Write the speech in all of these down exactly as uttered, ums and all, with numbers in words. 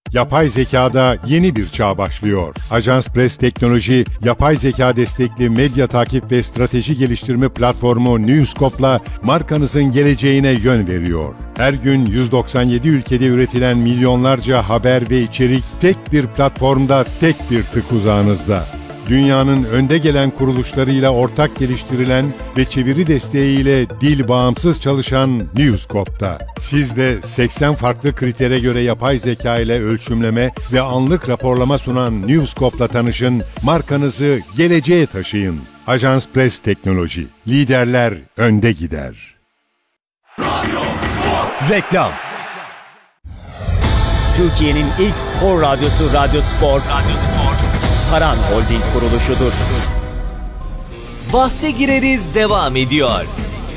Yapay zekada yeni bir çağ başlıyor. Ajans Press Teknoloji, yapay zeka destekli medya takip ve strateji geliştirme platformu Newscope'la markanızın geleceğine yön veriyor. Her gün yüz doksan yedi ülkede üretilen milyonlarca haber ve içerik tek bir platformda, tek bir tık uzağınızda. Dünyanın önde gelen kuruluşlarıyla ortak geliştirilen ve çeviri desteğiyle dil bağımsız çalışan Newscope'da. Siz de seksen farklı kritere göre yapay zeka ile ölçümleme ve anlık raporlama sunan Newscope'la tanışın, markanızı geleceğe taşıyın. Ajans Press Teknoloji, liderler önde gider. Reklam. Türkiye'nin ilk spor radyosu Radyo Spor, Radyo Spor, Saran Holding kuruluşudur. Bahse gireriz devam ediyor.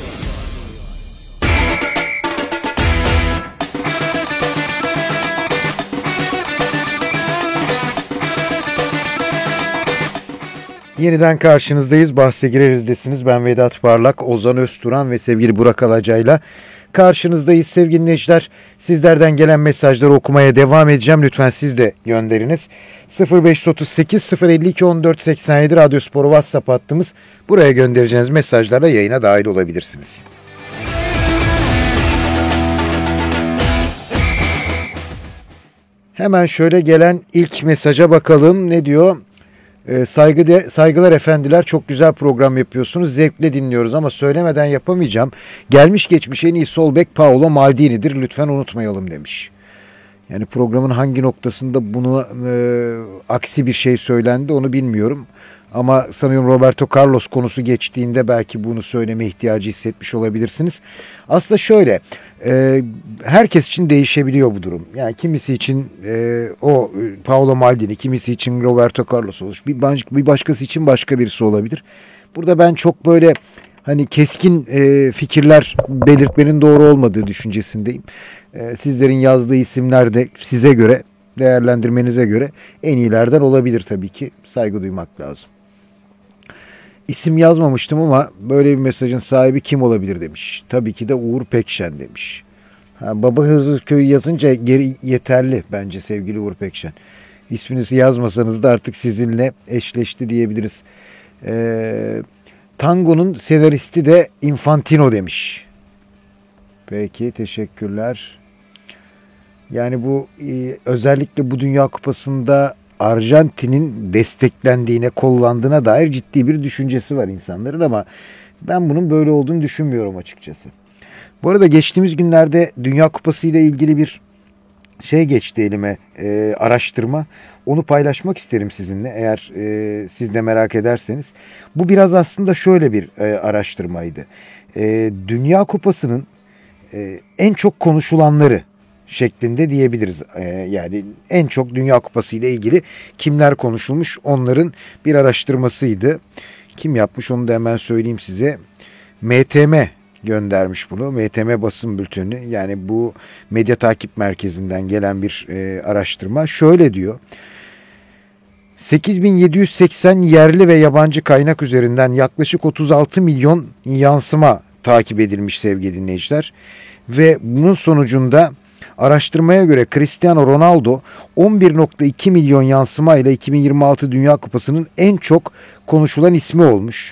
Yeniden karşınızdayız. Bahse girerizdesiniz. Ben Vedat Parlak, Ozan Özturan ve sevgili Burak Alacay'la karşınızdayız sevgili dinleyiciler. Sizlerden gelen mesajları okumaya devam edeceğim. Lütfen siz de gönderiniz. sıfır beş otuz sekiz sıfır elli iki on dört seksen yedi Radyo Spor WhatsApp hattımız. Buraya göndereceğiniz mesajlarla yayına dahil olabilirsiniz. Hemen şöyle gelen ilk mesaja bakalım. Ne diyor? Ee, saygı de, saygılar efendiler, çok güzel program yapıyorsunuz. Zevkle dinliyoruz ama söylemeden yapamayacağım. Gelmiş geçmiş en iyi sol bek Paolo Maldini'dir. Lütfen unutmayalım demiş. Yani programın hangi noktasında bunu e, aksi bir şey söylendi onu bilmiyorum. Ama sanıyorum Roberto Carlos konusu geçtiğinde belki bunu söyleme ihtiyacı hissetmiş olabilirsiniz. Aslında şöyle, e, herkes için değişebiliyor bu durum. Yani kimisi için e, o Paolo Maldini, kimisi için Roberto Carlos olur. Bir, bir başkası için başka birisi olabilir. Burada ben çok böyle hani keskin e, fikirler belirtmenin doğru olmadığı düşüncesindeyim. E, sizlerin yazdığı isimler de size göre, değerlendirmenize göre en iyilerden olabilir tabii ki. Saygı duymak lazım. İsim yazmamıştım ama böyle bir mesajın sahibi kim olabilir demiş. Tabii ki de Uğur Pekşen demiş. Ha, Baba Hızırköy yazınca geri yeterli bence sevgili Uğur Pekşen. İsminizi yazmasanız da artık sizinle eşleşti diyebiliriz. Ee, Tango'nun senaristi de Infantino demiş. Peki, teşekkürler. Yani bu e, özellikle bu Dünya Kupası'nda Arjantin'in desteklendiğine, kollandığına dair ciddi bir düşüncesi var insanların ama ben bunun böyle olduğunu düşünmüyorum açıkçası. Bu arada geçtiğimiz günlerde Dünya Kupası ile ilgili bir şey geçti elime, e, araştırma. Onu paylaşmak isterim sizinle eğer e, siz de merak ederseniz. Bu biraz aslında şöyle bir e, araştırmaydı. E, Dünya Kupası'nın e, en çok konuşulanları şeklinde diyebiliriz. Ee, yani en çok Dünya Kupası ile ilgili kimler konuşulmuş, onların bir araştırmasıydı. Kim yapmış onu da hemen söyleyeyim size. M T M göndermiş bunu. M T M basın bülteni, yani bu medya takip merkezinden gelen bir e, araştırma. Şöyle diyor. sekiz bin yedi yüz seksen yerli ve yabancı kaynak üzerinden yaklaşık otuz altı milyon yansıma takip edilmiş sevgili dinleyiciler. Ve bunun sonucunda araştırmaya göre Cristiano Ronaldo on bir virgül iki milyon yansıma ile iki bin yirmi altı Dünya Kupası'nın en çok konuşulan ismi olmuş.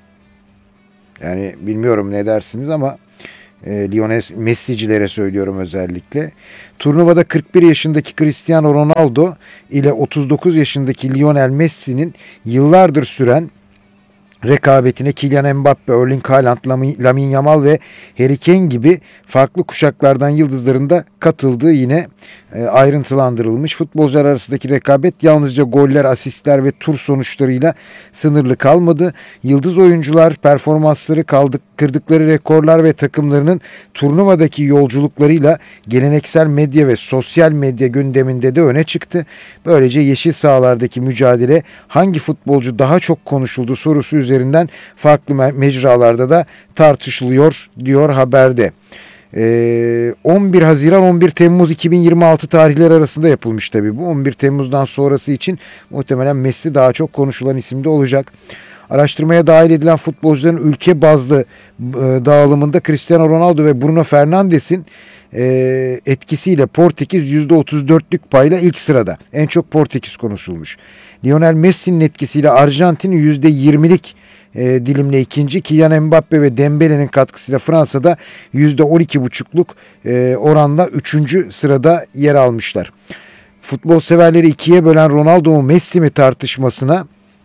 Yani bilmiyorum ne dersiniz ama e, Lionel Messi'cilere söylüyorum özellikle. Turnuvada kırk bir yaşındaki Cristiano Ronaldo ile otuz dokuz yaşındaki Lionel Messi'nin yıllardır süren rekabetine Kylian Mbappe, Erling Haaland, Lamine Yamal ve Harry Kane gibi farklı kuşaklardan yıldızların da katıldığı yine e, ayrıntılandırılmış. Futbolcular arasındaki rekabet yalnızca goller, asistler ve tur sonuçlarıyla sınırlı kalmadı. Yıldız oyuncular performansları, kaldık, kırdıkları rekorlar ve takımlarının turnuvadaki yolculuklarıyla geleneksel medya ve sosyal medya gündeminde de öne çıktı. Böylece yeşil sahalardaki mücadele hangi futbolcu daha çok konuşuldu sorusu üzerinden farklı mecralarda da tartışılıyor diyor haberde. Ee, on bir Haziran on bir Temmuz iki bin yirmi altı tarihleri arasında yapılmış tabii bu. on bir Temmuz'dan sonrası için muhtemelen Messi daha çok konuşulan isimde olacak. Araştırmaya dahil edilen futbolcuların ülke bazlı e, dağılımında Cristiano Ronaldo ve Bruno Fernandes'in e, etkisiyle Portekiz yüzde otuz dörtlük payla ilk sırada. En çok Portekiz konuşulmuş. Lionel Messi'nin etkisiyle Arjantin yüzde yirmilik e, dilimle ikinci. Kylian Mbappe ve Dembele'nin katkısıyla Fransa'da yüzde on iki buçukluk e, oranla üçüncü sırada yer almışlar. Futbol severleri ikiye bölen Ronaldo mu Messi mi tartışmasına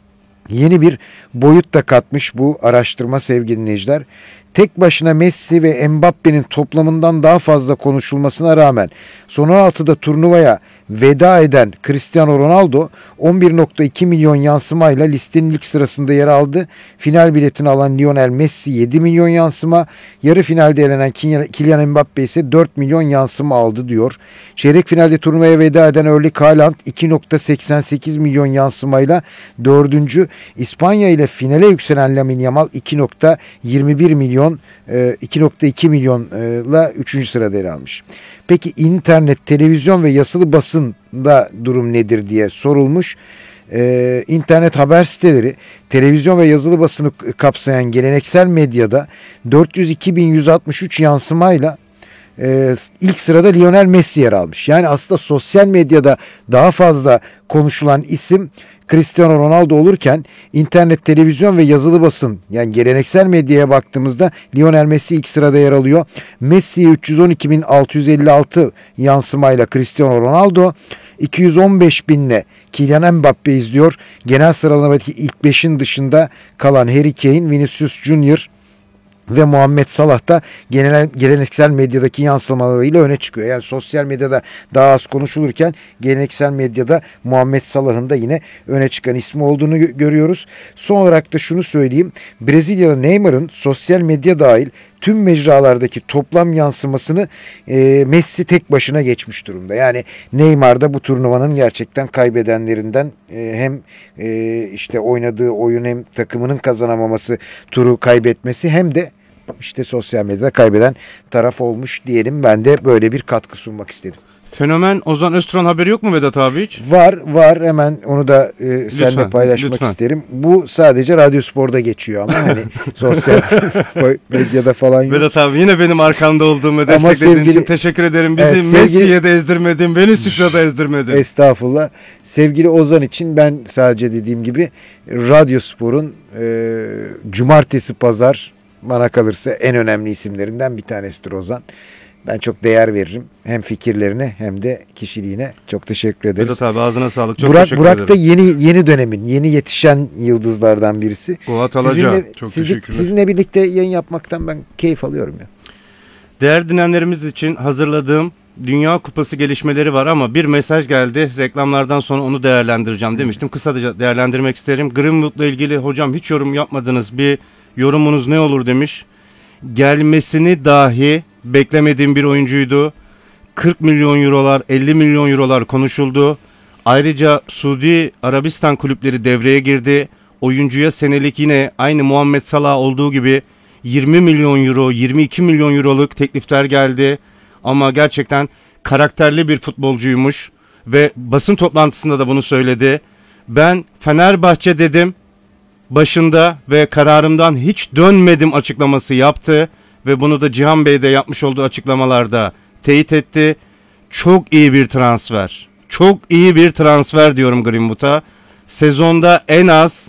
yeni bir boyut da katmış bu araştırma sevgili dinleyiciler. Tek başına Messi ve Mbappe'nin toplamından daha fazla konuşulmasına rağmen son on altıda turnuvaya veda eden Cristiano Ronaldo on bir nokta iki milyon yansımayla listenin ilk sırasında yer aldı. Final biletini alan Lionel Messi yedi milyon yansıma, yarı finalde elenen Kylian Mbappe ise dört milyon yansıma aldı diyor. Çeyrek finalde turnuvaya veda eden Erling Haaland iki nokta seksen sekiz milyon yansımayla dördüncü. İspanya ile finale yükselen Lamine Yamal iki nokta yirmi bir milyon iki nokta iki milyonla üçüncü sırada yer almış. Peki internet, televizyon ve yazılı basında durum nedir diye sorulmuş. Ee, internet haber siteleri, televizyon ve yazılı basını kapsayan geleneksel medyada dört yüz iki bin yüz altmış üç yansımayla e, ilk sırada Lionel Messi yer almış. Yani aslında sosyal medyada daha fazla konuşulan isim Cristiano Ronaldo olurken internet, televizyon ve yazılı basın yani geleneksel medyaya baktığımızda Lionel Messi ilk sırada yer alıyor. Messi'ye üç yüz on iki bin altı yüz elli altı yansımayla Cristiano Ronaldo, iki yüz on beş binle Kylian Mbappe izliyor. Genel sıralamadaki ilk beşin dışında kalan Harry Kane, Vinicius Junior ve Muhammed Salah da genel, geleneksel medyadaki yansımalarıyla öne çıkıyor. Yani sosyal medyada daha az konuşulurken geleneksel medyada Muhammed Salah'ın da yine öne çıkan ismi olduğunu gö- görüyoruz. Son olarak da şunu söyleyeyim. Brezilyalı Neymar'ın sosyal medya dahil tüm mecralardaki toplam yansımasını e, Messi tek başına geçmiş durumda. Yani Neymar da bu turnuvanın gerçekten kaybedenlerinden e, hem e, işte oynadığı oyun hem takımının kazanamaması, turu kaybetmesi hem de işte sosyal medyada kaybeden taraf olmuş diyelim. Ben de böyle bir katkı sunmak istedim. Fenomen Ozan Özturan haberi yok mu Vedat abi hiç? Var var hemen onu da e, Lütfen, seninle paylaşmak lütfen. isterim. Bu sadece Radyo Spor'da geçiyor ama hani sosyal medyada falan yok. Vedat abi yine benim arkamda olduğumu Ama desteklediğin sevgili- için teşekkür ederim. Bizi Evet, sevgili- Messi'ye de ezdirmedin, beni Sükra'da ezdirmedin. Estağfurullah. Sevgili Ozan için ben sadece dediğim gibi Radyo Spor'un e, cumartesi pazar bana kalırsa en önemli isimlerinden bir tanesidir Ozan. Ben çok değer veririm. Hem fikirlerine hem de kişiliğine. Çok teşekkür ederiz. Vedat abi ağzına sağlık. Çok Burak, teşekkür Burak ederim. da yeni yeni dönemin, yeni yetişen yıldızlardan birisi. Polat Alaca. Sizinle, Çok sizi- teşekkürler. Sizinle birlikte yayın yapmaktan ben keyif alıyorum ya. Değerli dinleyenlerimiz için hazırladığım Dünya Kupası gelişmeleri var ama bir mesaj geldi. Reklamlardan sonra onu değerlendireceğim demiştim. Kısaca değerlendirmek isterim. Greenwood'la ilgili hocam hiç yorum yapmadınız. Bir yorumunuz ne olur demiş. Gelmesini dahi beklemediğim bir oyuncuydu. kırk milyon eurolar, elli milyon eurolar konuşuldu. Ayrıca Suudi Arabistan kulüpleri devreye girdi. Oyuncuya senelik yine aynı Muhammed Salah olduğu gibi yirmi milyon euro, yirmi iki milyon euroluk teklifler geldi. Ama gerçekten karakterli bir futbolcuymuş ve basın toplantısında da bunu söyledi. Ben Fenerbahçe dedim başında ve kararımdan hiç dönmedim açıklaması yaptı ve bunu da Cihan Bey de yapmış olduğu açıklamalarda teyit etti. Çok iyi bir transfer. Çok iyi bir transfer diyorum Greenwood'a. Sezonda en az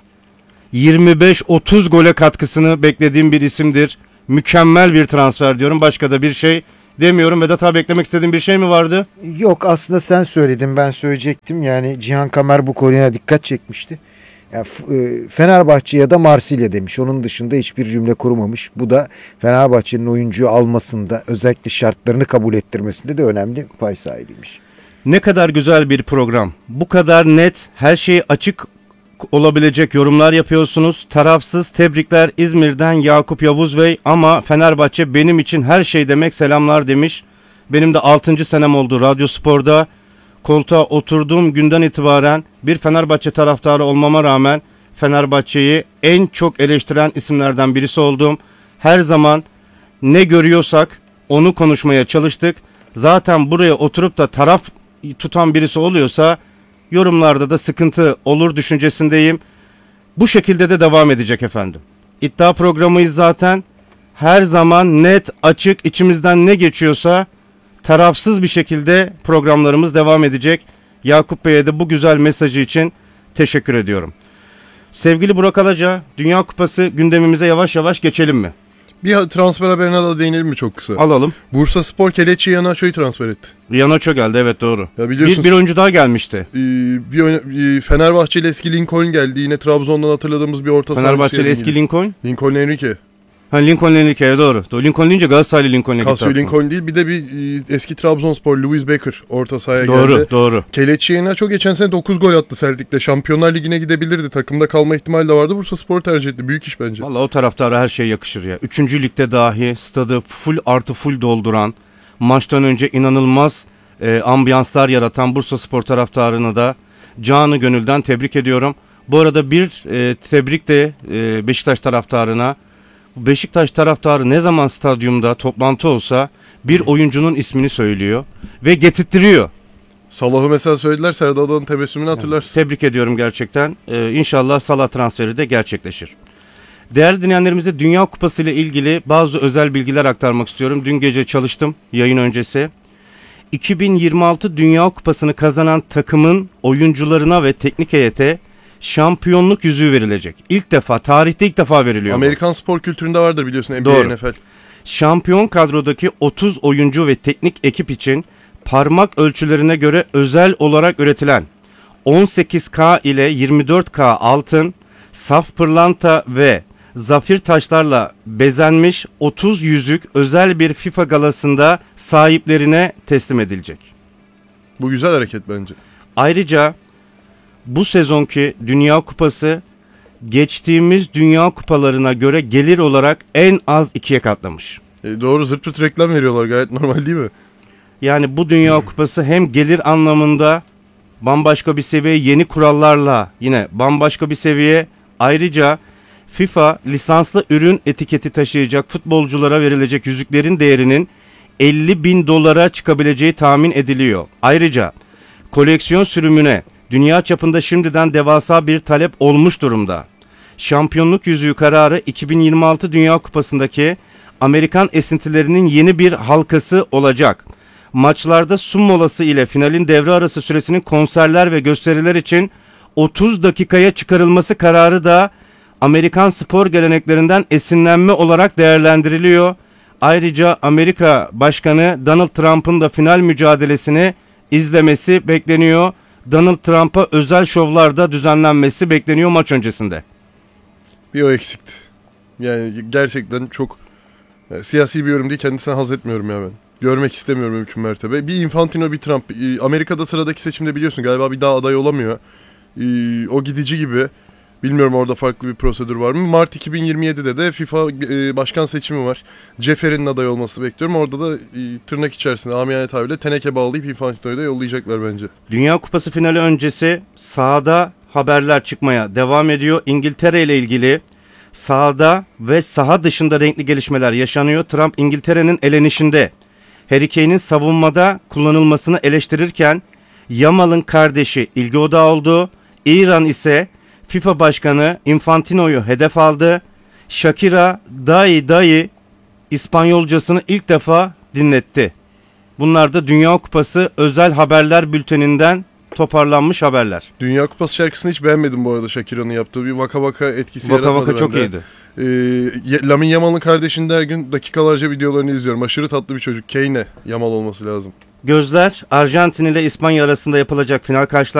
yirmi beş otuz gole katkısını beklediğim bir isimdir. Mükemmel bir transfer diyorum. Başka da bir şey demiyorum. Vedat abi eklemek istediğin bir şey mi vardı? Yok aslında sen söyledin ben söyleyecektim. Yani Cihan Kamer bu konuya dikkat çekmişti. Yani Fenerbahçe ya da Marsilya demiş. Onun dışında hiçbir cümle kurmamış. Bu da Fenerbahçe'nin oyuncuyu almasında özellikle şartlarını kabul ettirmesinde de önemli pay sahibiymiş. Ne kadar güzel bir program. Bu kadar net, her şey açık olabilecek yorumlar yapıyorsunuz. Tarafsız tebrikler İzmir'den Yakup Yavuz Bey ama Fenerbahçe benim için her şey demek selamlar demiş. Benim de altıncı senem oldu Radyo Spor'da. Koltuğa oturduğum günden itibaren bir Fenerbahçe taraftarı olmama rağmen Fenerbahçe'yi en çok eleştiren isimlerden birisi oldum. Her zaman ne görüyorsak onu konuşmaya çalıştık. Zaten buraya oturup da taraf tutan birisi oluyorsa yorumlarda da sıkıntı olur düşüncesindeyim. Bu şekilde de devam edecek efendim. İddia programıyız zaten. Her zaman net, açık, içimizden ne geçiyorsa tarafsız bir şekilde programlarımız devam edecek. Yakup Bey'e de bu güzel mesajı için teşekkür ediyorum. Sevgili Burak Alaca, Dünya Kupası gündemimize yavaş yavaş geçelim mi? Bir transfer haberine de değinelim mi çok kısa? Alalım. Bursaspor Kelechi Iheanacho'yu transfer etti. Iheanacho geldi, evet doğru. Ya biliyorsunuz, bir, bir oyuncu daha gelmişti. e, bir, oyna- bir Fenerbahçeli eski Lincoln geldi. Yine Trabzon'dan hatırladığımız bir orta saha. Fenerbahçeli eski Lincoln. Lincoln Enrique. Ha, Lincoln Enrique, doğru. doğru. Lincoln deyince Galatasaraylı Lincoln'e gitti. Casio aklıma. Lincoln değil. Bir de bir e, eski Trabzonspor Louis Becker orta sahaya Doğru, geldi. doğru. Kelechi Iheanacho geçen sene dokuz gol attı Celtic'te. Şampiyonlar Ligi'ne gidebilirdi. Takımda kalma ihtimali de vardı. Bursaspor tercih etti. Büyük iş bence. Valla o taraftara her şey yakışır ya. Üçüncü ligde dahi stadı full artı full dolduran, maçtan önce inanılmaz e, ambiyanslar yaratan Bursaspor taraftarını da canı gönülden tebrik ediyorum. Bu arada bir e, tebrik de e, Beşiktaş taraftarına. Beşiktaş taraftarı ne zaman stadyumda toplantı olsa bir oyuncunun ismini söylüyor ve getirttiriyor. Salah'ı mesela söylediler. Serdar Adalı'nın tebessümünü hatırlarsın. Tebrik ediyorum gerçekten. Ee, İnşallah Salah transferi de gerçekleşir. Değerli dinleyenlerimize Dünya Kupası ile ilgili bazı özel bilgiler aktarmak istiyorum. Dün gece çalıştım yayın öncesi. iki bin yirmi altı Dünya Kupası'nı kazanan takımın oyuncularına ve teknik heyete şampiyonluk yüzüğü verilecek. İlk defa, tarihte ilk defa veriliyor. bu. Amerikan spor kültüründe vardır biliyorsun. N B A, Doğru. N F L. Şampiyon kadrodaki otuz oyuncu ve teknik ekip için parmak ölçülerine göre özel olarak üretilen on sekiz K ile yirmi dört K altın, saf pırlanta ve zafir taşlarla bezenmiş otuz yüzük özel bir FIFA galasında sahiplerine teslim edilecek. Bu güzel hareket bence. Ayrıca bu sezonki Dünya Kupası geçtiğimiz Dünya Kupalarına göre gelir olarak en az ikiye katlamış. E, doğru, zırt pırt reklam veriyorlar, gayet normal değil mi? Yani bu Dünya Kupası hem gelir anlamında bambaşka bir seviye, yeni kurallarla yine bambaşka bir seviye. Ayrıca FIFA lisanslı ürün etiketi taşıyacak futbolculara verilecek yüzüklerin değerinin elli bin dolara çıkabileceği tahmin ediliyor. Ayrıca koleksiyon sürümüne dünya çapında şimdiden devasa bir talep olmuş durumda. Şampiyonluk yüzüğü kararı iki bin yirmi altı Dünya Kupası'ndaki Amerikan esintilerinin yeni bir halkası olacak. Maçlarda su molası ile finalin devre arası süresinin konserler ve gösteriler için otuz dakikaya çıkarılması kararı da Amerikan spor geleneklerinden esinlenme olarak değerlendiriliyor. Ayrıca Amerika Başkanı Donald Trump'ın da final mücadelesini izlemesi bekleniyor. Donald Trump'a özel şovlarda düzenlenmesi bekleniyor maç öncesinde. Bir o eksikti. Yani gerçekten çok yani siyasi bir yorum değil, kendisinden haz etmiyorum ya ben. Görmek istemiyorum mümkün mertebe. Bir Infantino, bir Trump. Amerika'da sıradaki seçimde biliyorsun galiba bir daha aday olamıyor. O gidici gibi. Bilmiyorum orada farklı bir prosedür var mı? Mart iki bin yirmi yedide de FIFA başkan seçimi var. Cefer'in aday olması bekliyorum. Orada da tırnak içerisinde amiyane tabirle teneke bağlayıp Infantino'yu da yollayacaklar bence. Dünya Kupası finali öncesi sahada haberler çıkmaya devam ediyor. İngiltere ile ilgili sahada ve saha dışında renkli gelişmeler yaşanıyor. Trump İngiltere'nin elenişinde Harry Kane'in savunmada kullanılmasını eleştirirken Yamal'ın kardeşi ilgi odağı oldu. İran ise FIFA Başkanı Infantino'yu hedef aldı. Shakira dayı dayı İspanyolcasını ilk defa dinletti. Bunlar da Dünya Kupası özel haberler bülteninden toparlanmış haberler. Dünya Kupası şarkısını hiç beğenmedim bu arada, Shakira'nın yaptığı bir vaka vaka etkisi Vaka yaratmadı vaka çok bende. iyiydi. Ee, Lamine Yamal'ın kardeşinin de her gün dakikalarca videolarını izliyorum. Aşırı tatlı bir çocuk. Kane Yamal olması lazım. Gözler Arjantin ile İspanya arasında yapılacak final karşılaşması